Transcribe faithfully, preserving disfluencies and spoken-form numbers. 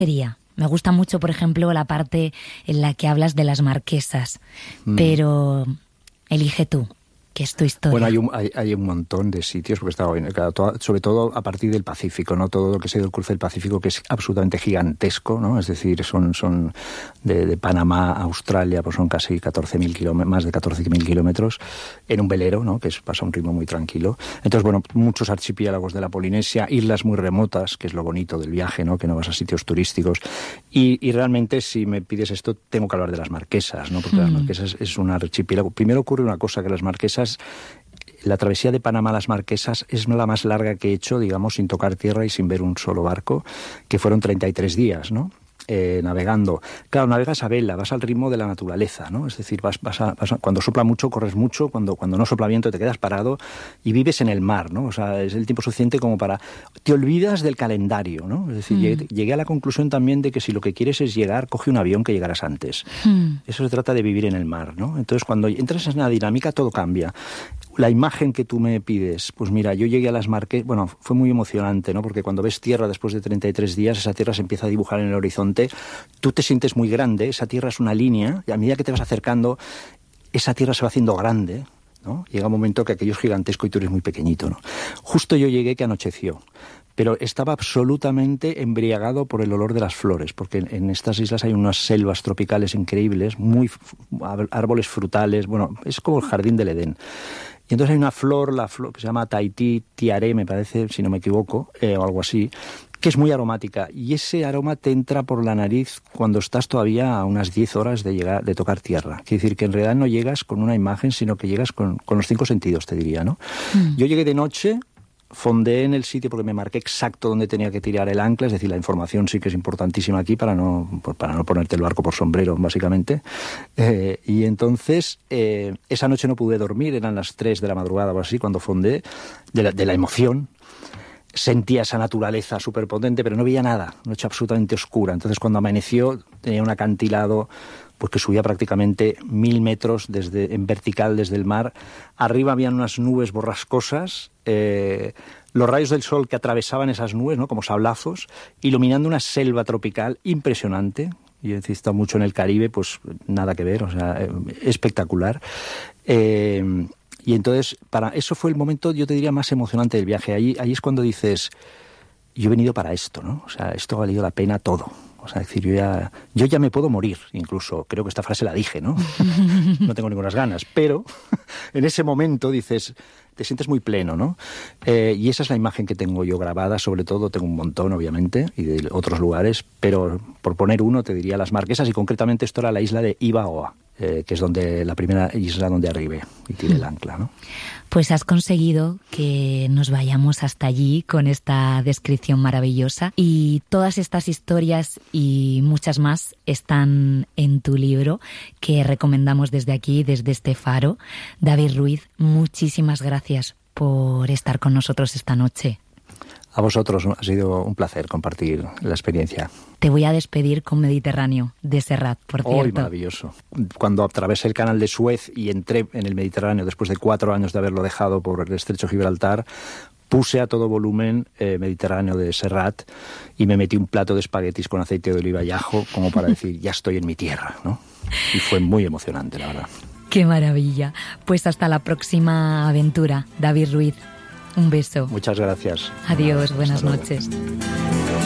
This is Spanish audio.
Me gusta mucho, por ejemplo, la parte en la que hablas de las marquesas, mm. pero elige tú. ¿Qué es tu historia? Bueno, hay un, hay, hay un montón de sitios, porque está bien, claro, todo, sobre todo a partir del Pacífico, ¿no? Todo lo que sea del cruce del Pacífico, que es absolutamente gigantesco, ¿no? Es decir, son, son de, de Panamá a Australia, pues son casi catorce mil kilómetros, más de catorce mil kilómetros, en un velero, ¿no? Que es, pasa a un ritmo muy tranquilo. Entonces, bueno, muchos archipiélagos de la Polinesia, islas muy remotas, que es lo bonito del viaje, ¿no? Que no vas a sitios turísticos. Y, y realmente, si me pides esto, tengo que hablar de las Marquesas, ¿no? Porque mm. las Marquesas es un archipiélago. Primero ocurre una cosa, que las Marquesas, la travesía de Panamá a las Marquesas es la más larga que he hecho, digamos, sin tocar tierra y sin ver un solo barco, que fueron treinta y tres días, ¿no? Eh, navegando. Claro, navegas a vela, vas al ritmo de la naturaleza, ¿no? Es decir, vas, vas, a, vas a, cuando sopla mucho, corres mucho, cuando, cuando no sopla viento te quedas parado y vives en el mar, ¿no? O sea, es el tiempo suficiente como para... Te olvidas del calendario, ¿no? Es decir, mm. llegué, llegué a la conclusión también de que si lo que quieres es llegar, coge un avión que llegarás antes. Mm. Eso se trata de vivir en el mar, ¿no? Entonces, cuando entras en la dinámica, todo cambia. La imagen que tú me pides, pues mira, yo llegué a las Marquesas, bueno, fue muy emocionante, ¿no? Porque cuando ves tierra después de treinta y tres días, esa tierra se empieza a dibujar en el horizonte, tú te sientes muy grande, esa tierra es una línea, y a medida que te vas acercando, esa tierra se va haciendo grande, ¿no? Llega un momento que aquello es gigantesco y tú eres muy pequeñito, ¿no? Justo yo llegué que anocheció, pero estaba absolutamente embriagado por el olor de las flores, porque en, en estas islas hay unas selvas tropicales increíbles, muy árboles frutales, bueno, es como el jardín del Edén. Y entonces hay una flor, la flor que se llama Tahití tiare, me parece, si no me equivoco, eh, o algo así, que es muy aromática. Y ese aroma te entra por la nariz cuando estás todavía a unas diez horas de llegar, de tocar tierra. Quiere decir que en realidad no llegas con una imagen, sino que llegas con, con los cinco sentidos, te diría, ¿no? Mm. Yo llegué de noche, fondeé en el sitio porque me marqué exacto dónde tenía que tirar el ancla, es decir, la información sí que es importantísima aquí para no, para no ponerte el barco por sombrero, básicamente. Eh, y entonces, eh, esa noche no pude dormir, eran las tres de la madrugada o así, cuando fondeé, de la, de la emoción. Sentía esa naturaleza súper potente, pero no veía nada, noche absolutamente oscura. Entonces, cuando amaneció, tenía un acantilado pues que subía prácticamente mil metros desde, en vertical desde el mar. Arriba habían unas nubes borrascosas, eh, los rayos del sol que atravesaban esas nubes, ¿no? Como sablazos, iluminando una selva tropical impresionante. Yo he estado mucho en el Caribe, pues nada que ver, o sea, eh, espectacular. Eh, y entonces, para eso fue el momento, yo te diría, más emocionante del viaje. Ahí, ahí es cuando dices, yo he venido para esto, ¿no? O sea, esto ha valido la pena todo. O sea, es decir, yo ya, yo ya me puedo morir, incluso. Creo que esta frase la dije, ¿no? No tengo ninguna ganas. Pero en ese momento dices, te sientes muy pleno, ¿no? Eh, y esa es la imagen que tengo yo grabada. Sobre todo, tengo un montón, obviamente, y de otros lugares. Pero por poner uno, te diría las Marquesas. Y concretamente esto era la isla de Ibaoa, eh, que es donde la primera isla donde arribé y tiré el ancla, ¿no? Pues has conseguido que nos vayamos hasta allí con esta descripción maravillosa, y todas estas historias y muchas más están en tu libro, que recomendamos desde aquí, desde este faro. David Ruiz, muchísimas gracias por estar con nosotros esta noche. A vosotros, ha sido un placer compartir la experiencia. Te voy a despedir con Mediterráneo, de Serrat, por cierto. ¡Ay, maravilloso! Cuando atravesé el canal de Suez y entré en el Mediterráneo, después de cuatro años de haberlo dejado por el estrecho Gibraltar, puse a todo volumen eh, Mediterráneo de Serrat y me metí un plato de espaguetis con aceite de oliva y ajo, como para decir, ya estoy en mi tierra, ¿no? Y fue muy emocionante, la verdad. ¡Qué maravilla! Pues hasta la próxima aventura, David Ruiz. Un beso. Muchas gracias. Adiós, buenas noches.